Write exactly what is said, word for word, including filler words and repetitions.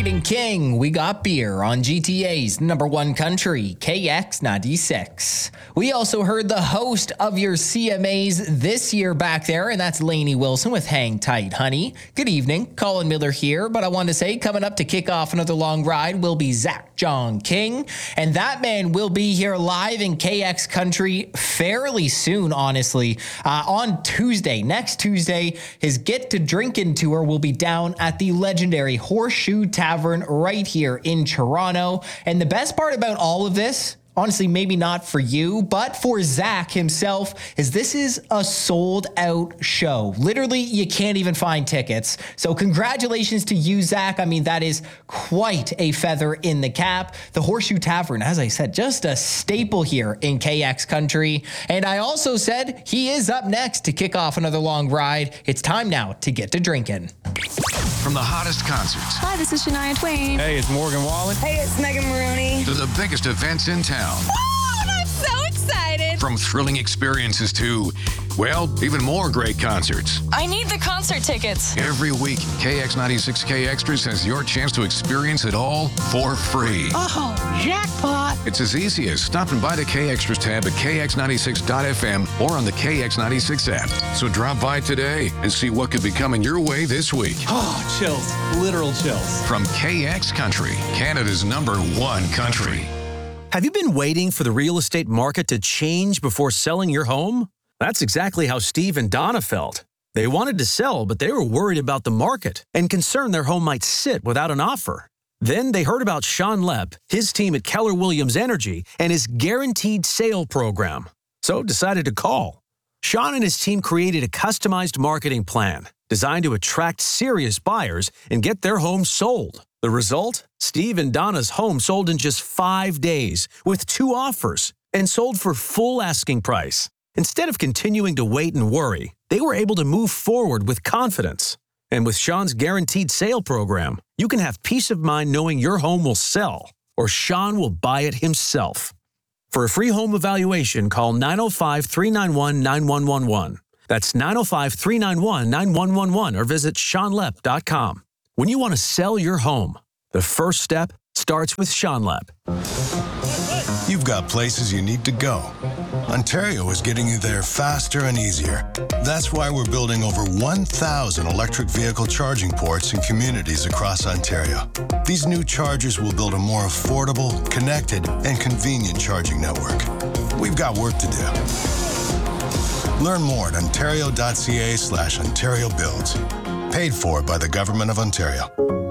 Riding King, we got beer on G T A's number one country, K X ninety-six. We also heard the host of your C M As this year back there, and that's Lainey Wilson with Hang Tight Honey. Good evening, Colin Miller here, but I wanted to say coming up to kick off another long ride will be Zach John King, and that man will be here live in K X country fairly soon, honestly. Uh, on Tuesday, next Tuesday, his Get to Drinkin' tour will be down at the legendary Horseshoe Tavern right here in Toronto. And the best part about all of this, honestly, maybe not for you, but for Zach himself, is this is a sold out show. Literally, you can't even find tickets. So congratulations to you, Zach. I mean, that is quite a feather in the cap. The Horseshoe Tavern, as I said, just a staple here in K X country. And I also said he is up next to kick off another long ride. It's time now to get to drinking. From the hottest concerts. Hi, this is Shania Twain. Hey, it's Morgan Wallen. Hey, it's Megan Maroney. To the biggest events in town. Oh, I'm so excited. From thrilling experiences to, well, even more great concerts. I need the concert tickets. Every week, K X ninety-six K Extras has your chance to experience it all for free. Oh, jackpot. It's as easy as stopping by the K Extras tab at K X ninety-six dot F M or on the K X ninety-six app. So drop by today and see what could be coming your way this week. Oh, chills. Literal chills. From K X Country, Canada's number one country. Have you been waiting for the real estate market to change before selling your home? That's exactly how Steve and Donna felt. They wanted to sell, but they were worried about the market and concerned their home might sit without an offer. Then they heard about Sean Lepp, his team at Keller Williams Energy, and his guaranteed sale program. So decided to call. Sean and his team created a customized marketing plan designed to attract serious buyers and get their home sold. The result? Steve and Donna's home sold in just five days with two offers and sold for full asking price. Instead of continuing to wait and worry, they were able to move forward with confidence. And with Sean's guaranteed sale program, you can have peace of mind knowing your home will sell or Sean will buy it himself. For a free home evaluation, call nine oh five, three nine one, nine one one one. That's nine oh five, three nine one, nine one one one or visit sean lepp dot com. When you want to sell your home, the first step starts with Sean Lepp. You've got places you need to go. Ontario is getting you there faster and easier. That's why we're building over one thousand electric vehicle charging ports in communities across Ontario. These new chargers will build a more affordable, connected, and convenient charging network. We've got work to do. Learn more at ontario dot c a slash Ontario Builds. Paid for by the Government of Ontario.